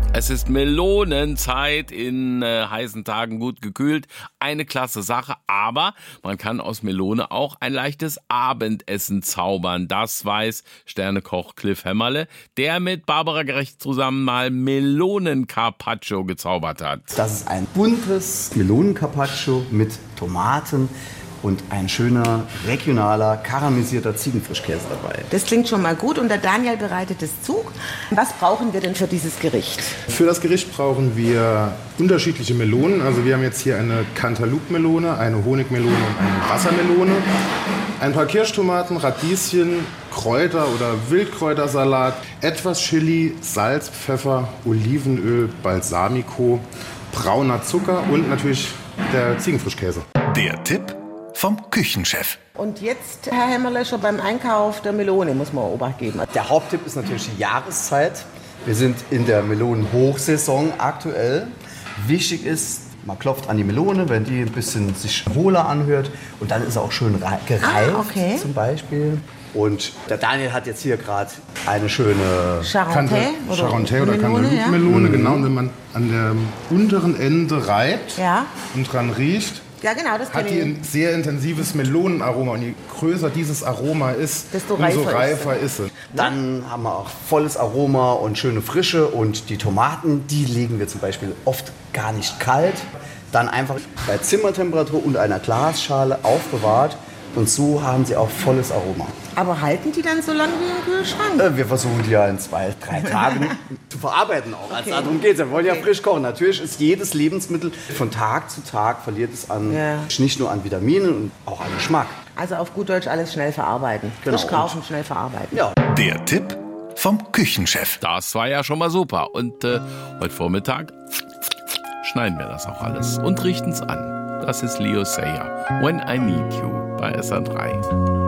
Es ist Melonenzeit, in heißen Tagen gut gekühlt. Eine klasse Sache, aber man kann aus Melone auch ein leichtes Abendessen zaubern. Das weiß Sternekoch Cliff Hämmerle, der mit Barbara Gerecht zusammen mal Melonen-Carpaccio gezaubert hat. Das ist ein buntes Melonen-Carpaccio mit Tomaten und ein schöner, regionaler, karamellisierter Ziegenfrischkäse dabei. Das klingt schon mal gut und der Daniel bereitet es zu. Was brauchen wir denn für dieses Gericht? Für das Gericht brauchen wir unterschiedliche Melonen. Also wir haben jetzt hier eine Cantaloupe-Melone, eine Honigmelone und eine Wassermelone. Ein paar Kirschtomaten, Radieschen, Kräuter oder Wildkräutersalat, etwas Chili, Salz, Pfeffer, Olivenöl, Balsamico, brauner Zucker und natürlich der Ziegenfrischkäse. Der Tipp vom Küchenchef. Und jetzt, Herr Hämmerle, schon beim Einkauf der Melone muss man Obacht geben. Der Haupttipp ist natürlich die Jahreszeit. Wir sind in der Melonenhochsaison aktuell. Wichtig ist, man klopft an die Melone, wenn die ein bisschen sich wohler anhört. Und dann ist er auch schön gereift zum Beispiel. Und der Daniel hat jetzt hier gerade eine schöne Charentais oder Cantaloupe-Melone. Ja. Genau, und wenn man an dem unteren Ende reibt und dran riecht, hat die ein sehr intensives Melonenaroma. Und je größer dieses Aroma ist, umso reifer ist sie. Dann haben wir auch volles Aroma und schöne Frische. Und die Tomaten, die legen wir zum Beispiel oft gar nicht kalt. Dann einfach bei Zimmertemperatur und einer Glasschale aufbewahrt. Und so haben sie auch volles Aroma. Aber halten die dann so lange wie im Kühlschrank? Wir versuchen die ja in 2-3 Tagen zu verarbeiten auch. Also darum geht es. Wir wollen ja frisch kochen. Natürlich ist jedes Lebensmittel von Tag zu Tag verliert es an nicht nur an Vitaminen und auch an Geschmack. Also auf gut Deutsch alles schnell verarbeiten. Genau. Frisch kaufen, schnell verarbeiten. Ja. Der Tipp vom Küchenchef. Das war ja schon mal super. Und heute Vormittag schneiden wir das auch alles und richten es an. Das ist Leo Sayer, When I Need You bei SR3.